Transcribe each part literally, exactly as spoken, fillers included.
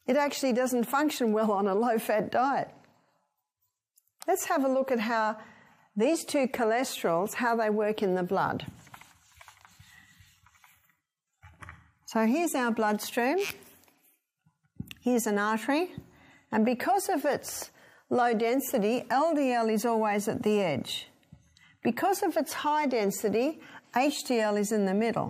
It actually doesn't function well on a low-fat diet. Let's have a look at how these two cholesterols, how they work in the blood. So here's our bloodstream. Here's an artery. And because of its low density, L D L is always at the edge. Because of its high density, H D L is in the middle.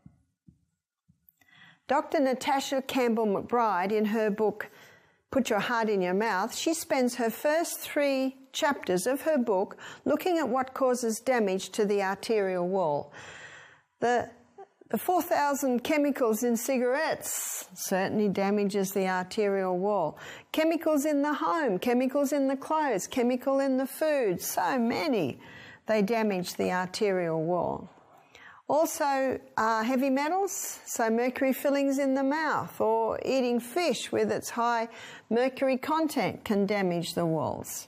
Doctor Natasha Campbell McBride, in her book, Put Your Heart in Your Mouth, she spends her first three chapters of her book looking at what causes damage to the arterial wall. The, the four thousand chemicals in cigarettes certainly damages the arterial wall. Chemicals in the home, chemicals in the clothes, chemical in the food, so many, they damage the arterial wall. Also, uh, heavy metals, so mercury fillings in the mouth, or eating fish with its high mercury content can damage the walls.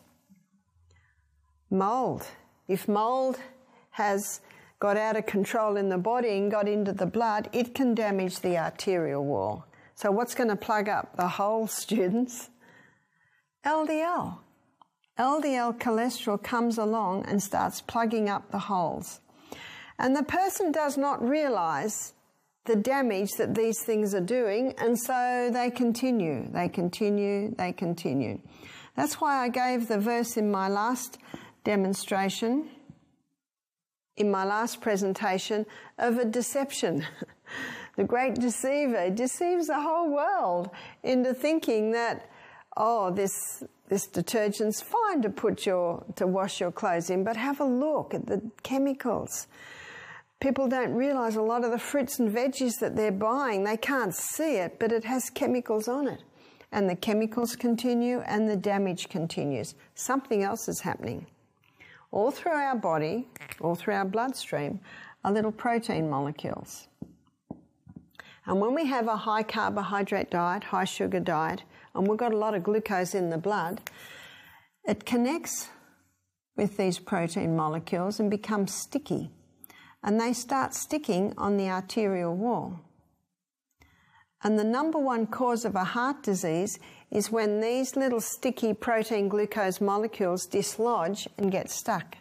Mold. If mold has got out of control in the body and got into the blood, it can damage the arterial wall. So what's going to plug up the hole, students? L D L. L D L cholesterol comes along and starts plugging up the holes. And the person does not realize the damage that these things are doing, and so they continue, they continue, they continue. That's why I gave the verse in my last demonstration, in my last presentation, of a deception. The great deceiver deceives the whole world into thinking that, oh, this this detergent's fine to put your to wash your clothes in, but have a look at the chemicals. People don't realise a lot of the fruits and veggies that they're buying, they can't see it, but it has chemicals on it. And the chemicals continue and the damage continues. Something else is happening. All through our body, all through our bloodstream, are little protein molecules. And when we have a high carbohydrate diet, high sugar diet, and we've got a lot of glucose in the blood, it connects with these protein molecules and becomes sticky. And they start sticking on the arterial wall. And the number one cause of a heart disease is when these little sticky protein glucose molecules dislodge and get stuck.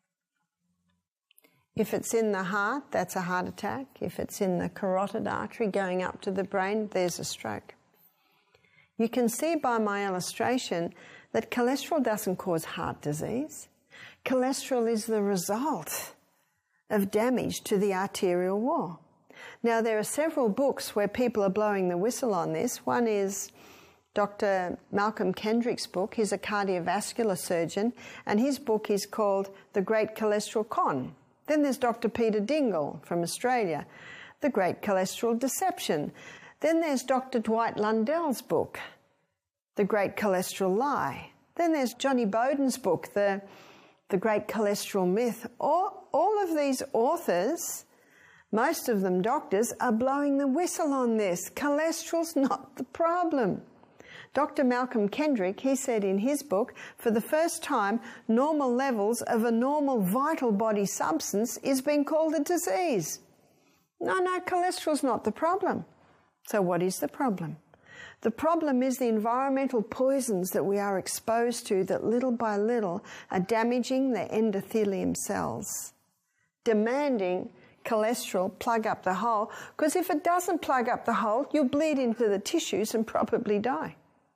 If it's in the heart, that's a heart attack. If it's in the carotid artery going up to the brain, there's a stroke. You can see by my illustration that cholesterol doesn't cause heart disease. Cholesterol is the result of damage to the arterial wall. Now, there are several books where people are blowing the whistle on this. One is Doctor Malcolm Kendrick's book. He's a cardiovascular surgeon, and his book is called The Great Cholesterol Con. Then there's Doctor Peter Dingle from Australia, The Great Cholesterol Deception. Then there's Doctor Dwight Lundell's book, The Great Cholesterol Lie. Then there's Johnny Bowden's book, The The Great Cholesterol Myth. All, all of these authors, most of them doctors, are blowing the whistle on this. Cholesterol's not the problem. Doctor Malcolm Kendrick, he said in his book, for the first time, normal levels of a normal vital body substance is being called a disease. No, no, cholesterol's not the problem. So what is the problem? The problem is the environmental poisons that we are exposed to that little by little are damaging the endothelium cells, demanding cholesterol plug up the hole, because if it doesn't plug up the hole, you'll bleed into the tissues and probably die.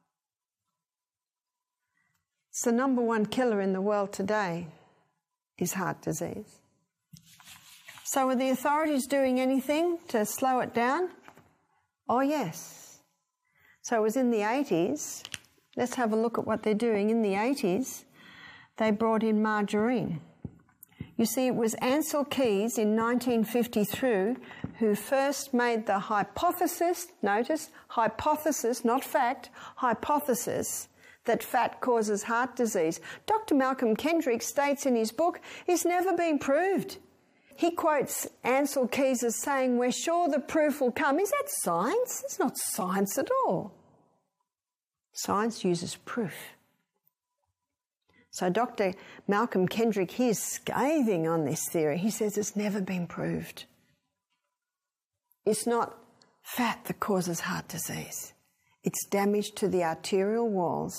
It's the number one killer in the world today is heart disease. So are the authorities doing anything to slow it down? Oh, yes. So it was in the eighties. Let's have a look at what they're doing. In the eighties, they brought in margarine. You see, it was Ancel Keys in nineteen fifty-three who first made the hypothesis, notice, hypothesis, not fact, hypothesis, that fat causes heart disease. Doctor Malcolm Kendrick states in his book, it's never been proved. He quotes Ancel Keys as saying, we're sure the proof will come. Is that science? It's not science at all. Science uses proof. So Doctor Malcolm Kendrick, he is scathing on this theory. He says it's never been proved. It's not fat that causes heart disease. It's damage to the arterial walls,